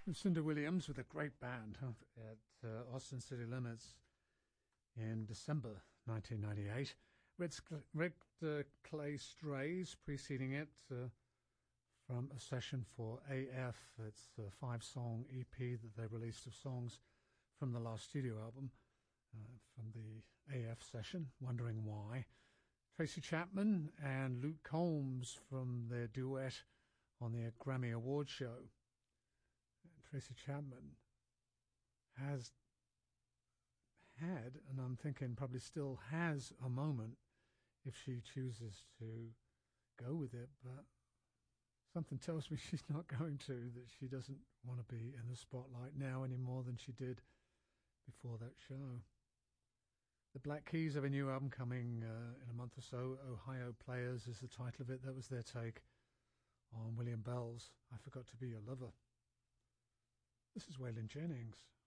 Lucinda Williams with a great band at Austin City Limits in December 1998. Red Clay Strays preceding it from a session for AF. It's a 5-song EP that they released of songs from the last studio album from the AF session, Wondering Why. Tracy Chapman and Luke Combs from their duet on their Grammy Award show. Tracy Chapman has had, and I'm thinking probably still has, a moment if she chooses to go with it, but something tells me she's not going to, that she doesn't want to be in the spotlight now any more than she did before that show. The Black Keys have a new album coming in a month or so. Ohio Players is the title of it. That was their take on William Bell's I Forgot to Be Your Lover. This is Waylon Jennings.